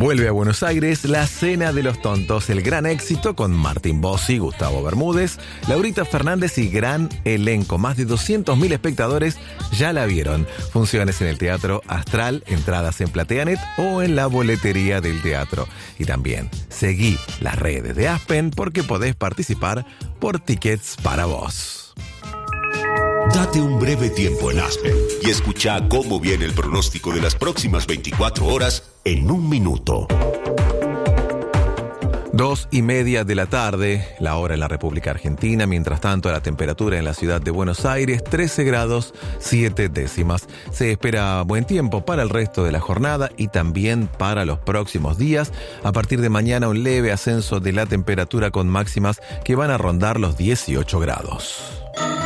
Vuelve a Buenos Aires La Cena de los Tontos, el gran éxito con Martín Bossi, Gustavo Bermúdez, Laurita Fernández y gran elenco. Más de 200.000 espectadores ya la vieron. Funciones en el Teatro Astral, entradas en Plateanet o en la boletería del teatro. Y también seguí las redes de Aspen porque podés participar por Tickets para Vos. Date un breve tiempo en Aspen y escucha cómo viene el pronóstico de las próximas 24 horas en un minuto. 2:30 de la tarde, la hora en la República Argentina. Mientras tanto, la temperatura en la ciudad de Buenos Aires, 13 grados 7 décimas. Se espera buen tiempo para el resto de la jornada y también para los próximos días. A partir de mañana, un leve ascenso de la temperatura con máximas que van a rondar los 18 grados.